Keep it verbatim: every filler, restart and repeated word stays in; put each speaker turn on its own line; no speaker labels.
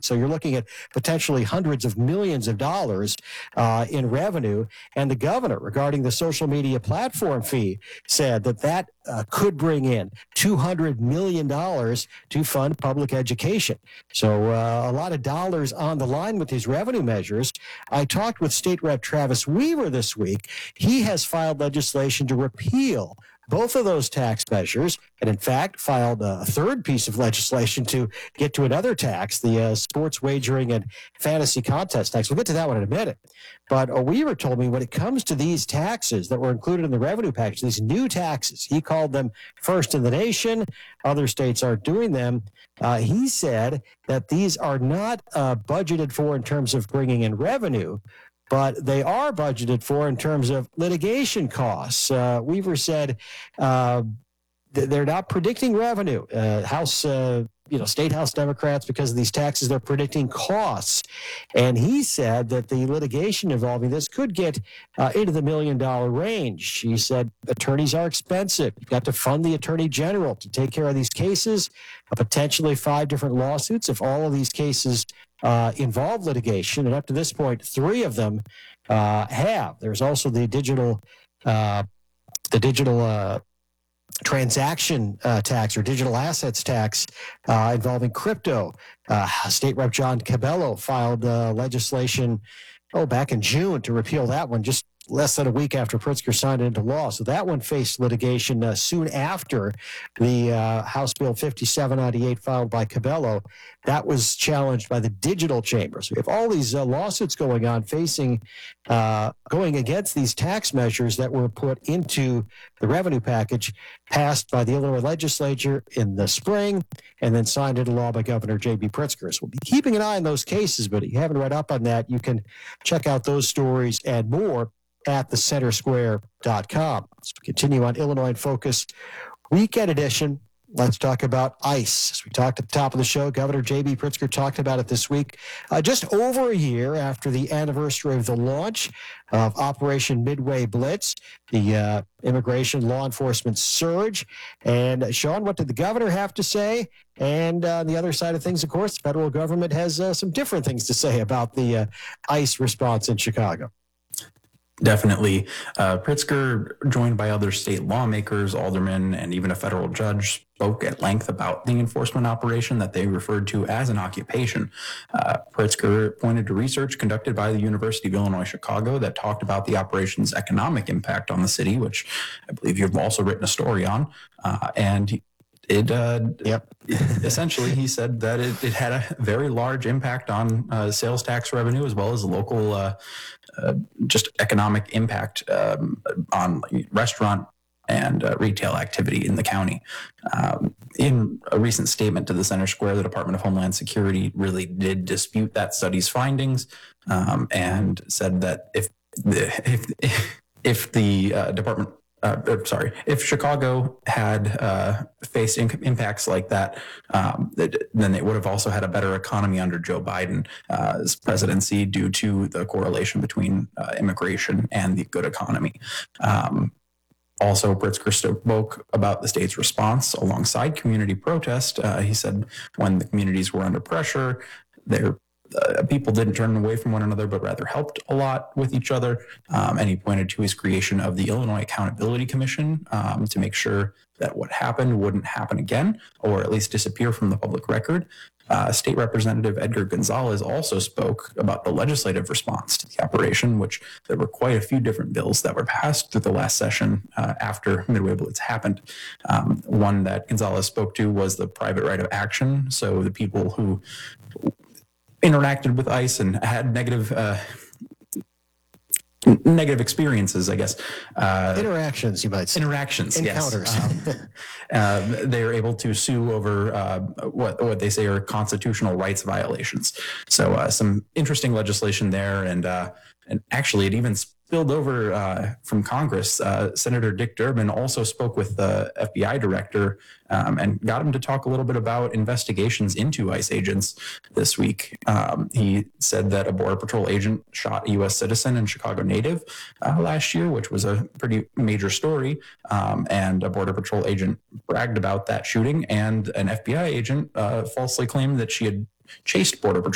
So you're looking at potentially hundreds of millions of dollars uh, in revenue. And the governor, regarding the social media platform fee, said that that uh, could bring in two hundred million dollars to fund public education. So uh, a lot of dollars on the line with these revenue measures. I talked with State Rep Travis Weaver this week. He has filed legislation to repeal both of those tax measures, and in fact filed a third piece of legislation to get to another tax, the uh, sports wagering and fantasy contest tax. We'll get to that one in a minute. But uh, Weaver told me when it comes to these taxes that were included in the revenue package, these new taxes, he called them first in the nation. Other states aren't doing them. Uh, he said that these are not uh, budgeted for in terms of bringing in revenue, but they are budgeted for in terms of litigation costs. Uh, Weaver said uh, th- they're not predicting revenue. Uh, House, uh, you know, State House Democrats, because of these taxes, they're predicting costs. And he said that the litigation involving this could get uh, into the million dollar range. He said attorneys are expensive. You've got to fund the attorney general to take care of these cases, uh, potentially five different lawsuits if all of these cases Uh, involve litigation, and up to this point, three of them uh, have. There's also the digital, uh, the digital uh, transaction uh, tax or digital assets tax uh, involving crypto. Uh, State Rep John Cabello filed uh, legislation, oh, back in June to repeal that one, just less than a week after Pritzker signed it into law. So that one faced litigation uh, soon after the uh, House Bill fifty-seven ninety-eight filed by Cabello. That was challenged by the digital chamber. So we have all these uh, lawsuits going on facing, uh, going against these tax measures that were put into the revenue package passed by the Illinois legislature in the spring and then signed into law by Governor J B Pritzker. So we'll be keeping an eye on those cases, but if you haven't read up on that, you can check out those stories and more at the center square dot com. Let's continue on Illinois in Focus Weekend Edition. Let's talk about ICE. As we talked at the top of the show, Governor J B Pritzker talked about it this week. Uh, just over a year after the anniversary of the launch of Operation Midway Blitz, the uh, immigration law enforcement surge. And Sean, what did the governor have to say? And uh, on the other side of things, of course, the federal government has uh, some different things to say about the uh, ICE response in Chicago.
Definitely. Uh, Pritzker, joined by other state lawmakers, aldermen, and even a federal judge, spoke at length about the enforcement operation that they referred to as an occupation. Uh, Pritzker pointed to research conducted by the University of Illinois Chicago that talked about the operation's economic impact on the city, which I believe you've also written a story on. Uh, and It uh,
yep.
essentially, he said that it, it had a very large impact on uh, sales tax revenue as well as local uh, uh, just economic impact um, on restaurant and uh, retail activity in the county. Um, in a recent statement to the Center Square, the Department of Homeland Security really did dispute that study's findings um, and said that if the if if the uh, department Uh, sorry, if Chicago had uh, faced in- impacts like that, um, it, then it would have also had a better economy under Joe Biden's uh, presidency due to the correlation between uh, immigration and the good economy. Um, also, Pritzker spoke about the state's response alongside community protest. Uh, he said when the communities were under pressure, their Uh, people didn't turn away from one another, but rather helped a lot with each other. Um, and he pointed to his creation of the Illinois Accountability Commission um, to make sure that what happened wouldn't happen again, or at least disappear from the public record. Uh, State Representative Edgar Gonzalez also spoke about the legislative response to the operation, which there were quite a few different bills that were passed through the last session uh, after Midway Blitz happened. Um, one that Gonzalez spoke to was the private right of action. So the people who interacted with ICE and had negative uh, negative experiences, I guess.
Uh, interactions, you might say.
Interactions,
Encounters.
Yes. Um, uh, they are able to sue over uh, what what they say are constitutional rights violations. So uh, some interesting legislation there, and uh, and actually it even spilled over uh, from Congress. Uh, Senator Dick Durbin also spoke with the F B I director um, and got him to talk a little bit about investigations into ICE agents this week. Um, he said that a Border Patrol agent shot a U S citizen and Chicago native uh, last year, which was a pretty major story. Um, and a Border Patrol agent bragged about that shooting, and an F B I agent uh, falsely claimed that she had chased Border Patrol